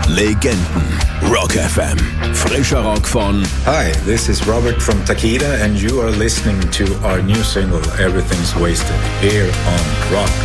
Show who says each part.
Speaker 1: Legenden. Rock FM. Frischer Rock von...
Speaker 2: Hi, this is Robert from Takeda and you are listening to our new single, Everything's Wasted, here on Rock